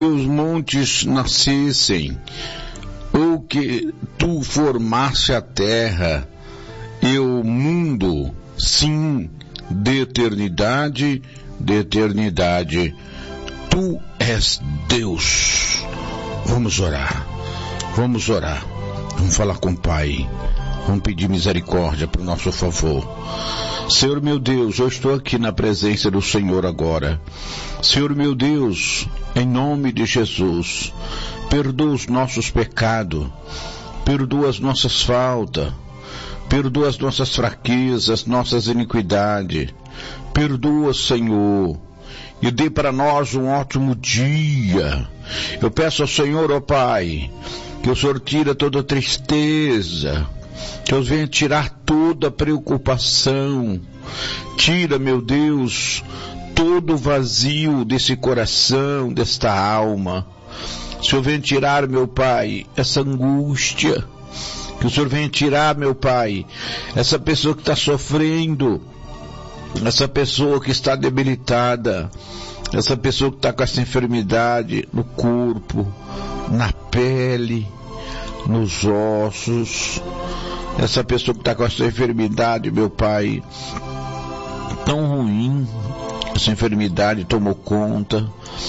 os montes nascessem, ou que tu formaste a terra e o mundo, sim, de eternidade, tu és Deus. Vamos orar, vamos falar com o Pai, vamos pedir misericórdia para o nosso favor. Senhor meu Deus, eu estou aqui na presença do Senhor agora. Senhor meu Deus, em nome de Jesus, perdoa os nossos pecados, perdoa as nossas faltas, perdoa as nossas fraquezas, nossas iniquidades. Perdoa, Senhor, e dê para nós um ótimo dia. Eu peço ao Senhor, ó Pai, que o Senhor tire toda tristeza, que eu venha tirar toda preocupação. Tira, meu Deus, todo o vazio desse coração, desta alma. Que o Senhor venha tirar, meu Pai, essa angústia. Que o Senhor venha tirar, meu Pai, essa pessoa que está sofrendo, essa pessoa que está debilitada, essa pessoa que está com essa enfermidade no corpo, na pele, nos ossos, essa pessoa que está com essa enfermidade, meu Pai, tão ruim. Essa enfermidade tomou conta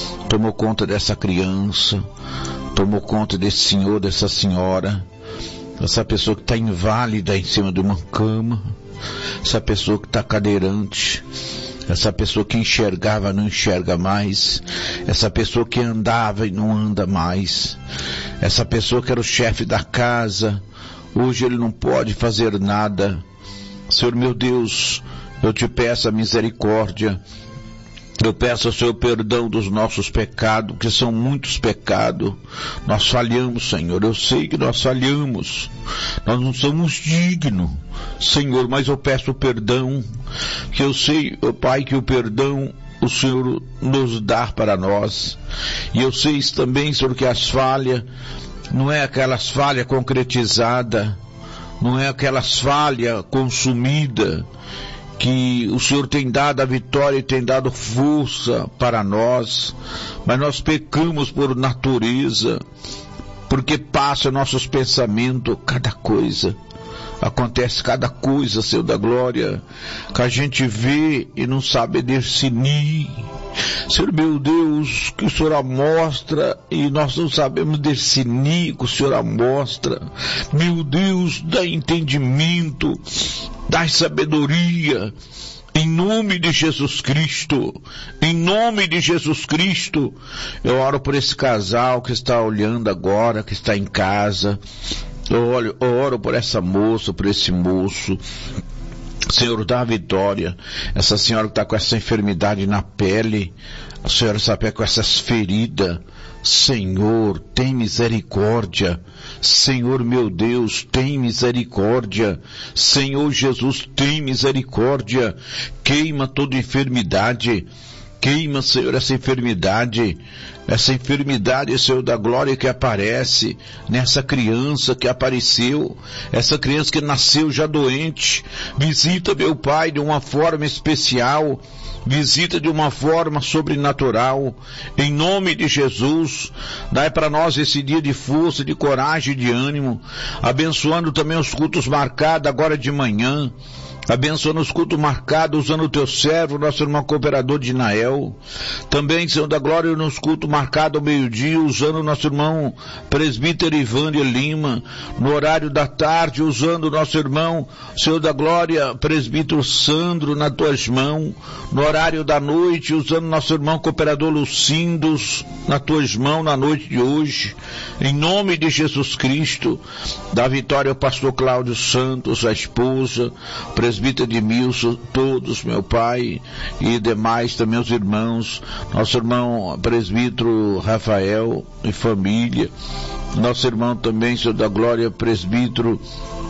dessa criança, tomou conta desse senhor, dessa senhora, essa pessoa que está inválida em cima de uma cama, essa pessoa que está cadeirante, essa pessoa que enxergava não enxerga mais, essa pessoa que andava e não anda mais, essa pessoa que era o chefe da casa, hoje ele não pode fazer nada. Senhor meu Deus, eu te peço a misericórdia, eu peço ao Senhor perdão dos nossos pecados, que são muitos pecados. Nós falhamos, Senhor, eu sei que nós falhamos, nós não somos dignos, Senhor, mas eu peço perdão, que eu sei, ó Pai, que o perdão o Senhor nos dá para nós, e eu sei também, Senhor, que as falhas, não é aquelas falhas concretizadas, não é aquelas falhas consumidas, que o Senhor tem dado a vitória e tem dado força para nós, mas nós pecamos por natureza, porque passa nossos pensamentos, cada coisa, acontece cada coisa, Senhor da glória, que a gente vê e não sabe discernir. Senhor meu Deus, que o Senhor mostra e nós não sabemos discernir, que o Senhor mostra. Meu Deus, dá entendimento, dá sabedoria, em nome de Jesus Cristo, em nome de Jesus Cristo. Eu oro por esse casal que está olhando agora, que está em casa. Eu oro por essa moça, por esse moço. Senhor, dá a vitória. Essa senhora que está com essa enfermidade na pele, a senhora sabe, com essas feridas. Senhor, tem misericórdia. Senhor meu Deus, tem misericórdia. Senhor Jesus, tem misericórdia. Queima toda enfermidade. Queima, Senhor, essa enfermidade, Senhor da glória, que aparece nessa criança que apareceu, essa criança que nasceu já doente. Visita, meu Pai, de uma forma especial, visita de uma forma sobrenatural, em nome de Jesus. Dai para nós esse dia de força, de coragem e de ânimo, abençoando também os cultos marcados agora de manhã, abençoando os cultos marcados, usando o teu servo, nosso irmão cooperador de Nael. Também, Senhor da glória, nos cultos marcados ao meio-dia, usando o nosso irmão presbítero Ivânio Lima. No horário da tarde, usando o nosso irmão, Senhor da glória, presbítero Sandro, nas tuas mãos. No horário da noite, usando o nosso irmão cooperador Lucindos, nas tuas mãos, na noite de hoje. Em nome de Jesus Cristo, dá vitória ao pastor Cláudio Santos, a esposa, presbítero Edmilson, todos, meu Pai, e demais também os irmãos, nosso irmão presbítero Rafael e família, nosso irmão também, Senhor da glória, presbítero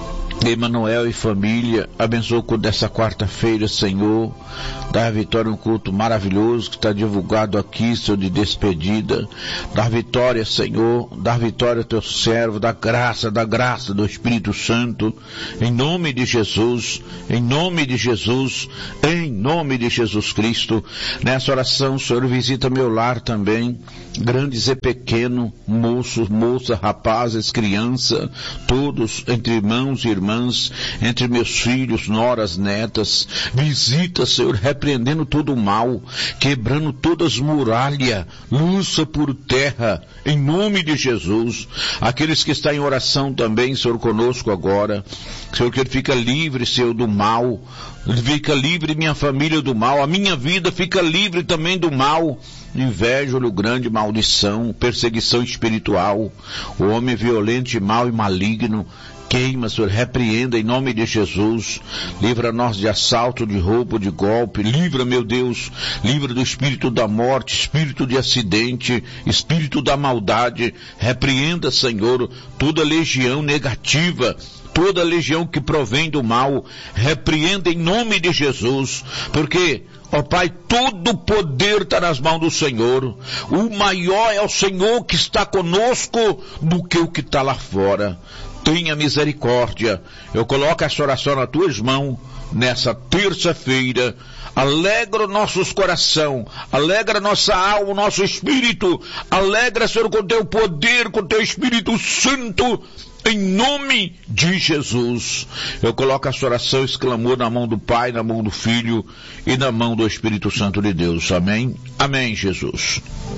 Emanuel e família, abençoa o culto dessa quarta-feira, Senhor, dá vitória, um culto maravilhoso que está divulgado aqui, Senhor, de despedida, dá vitória, Senhor, dá vitória ao teu servo, da graça do Espírito Santo, em nome de Jesus, em nome de Jesus, em nome de Jesus Cristo. Nessa oração, Senhor, visita meu lar também, grandes e pequenos, moços, moças, rapazes, crianças, todos, entre irmãos e irmãs, entre meus filhos, noras, netas. Visita, Senhor, repreendendo todo o mal, quebrando todas as muralhas, lança por terra, em nome de Jesus. Aqueles que estão em oração também, Senhor, conosco agora, Senhor, que ele fica livre, Senhor, do mal, fica livre minha família do mal, a minha vida fica livre também do mal, inveja, olho grande, maldição, perseguição espiritual, o homem violento, mau e maligno, queima, Senhor, repreenda em nome de Jesus, livra-nós de assalto, de roubo, de golpe, livra, meu Deus, livra do espírito da morte, espírito de acidente, espírito da maldade, repreenda, Senhor, toda legião negativa, toda legião que provém do mal, repreenda em nome de Jesus, porque, ó Pai, todo o poder está nas mãos do Senhor, o maior é o Senhor que está conosco do que o que está lá fora. Tenha misericórdia, eu coloco essa oração nas tuas mãos, nessa terça-feira, alegra nossos coração, alegra nossa alma, nosso espírito, alegra, Senhor, com teu poder, com teu Espírito Santo, em nome de Jesus. Eu coloco essa oração, esse clamor na mão do Pai, na mão do Filho e na mão do Espírito Santo de Deus. Amém? Amém, Jesus.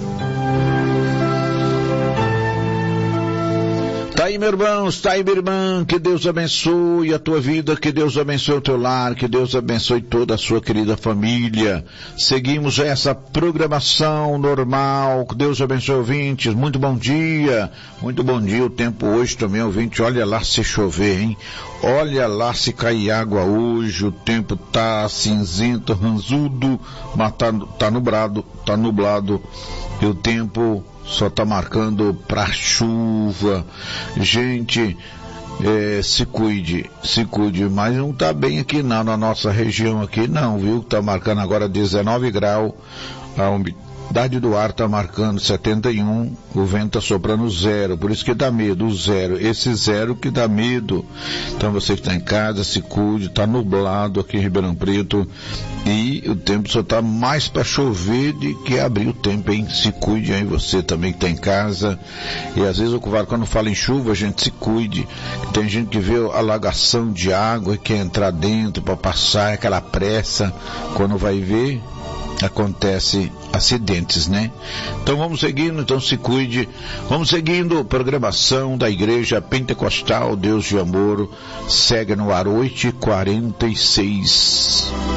Tá aí, meu irmão, está aí, minha irmã, que Deus abençoe a tua vida, que Deus abençoe o teu lar, que Deus abençoe toda a sua querida família. Seguimos essa programação normal, que Deus abençoe ouvintes, muito bom dia, o tempo hoje também, ouvinte, olha lá se chover, hein? Olha lá se cair água hoje, o tempo tá cinzento, ranzudo, mas tá nublado, e o tempo só tá marcando pra chuva. Gente, se cuide, mas não tá bem aqui não, na nossa região aqui não, viu? Tá marcando agora 19 graus, a umidade do ar tá marcando 71, o vento tá soprando 0, por isso que dá medo, o 0, esse 0 que dá medo. Então você que tá em casa, se cuide, tá nublado aqui em Ribeirão Preto, e o tempo só tá mais para chover do que abrir o tempo, hein? Se cuide aí, você também que tá em casa. E às vezes quando fala em chuva, a gente se cuide. Tem gente que vê alagação de água e quer entrar dentro para passar, aquela pressa. Quando vai ver, acontece acidentes, né? Então vamos seguindo, então se cuide. Vamos seguindo, programação da Igreja Pentecostal Deus de Amor, segue no ar 8h46.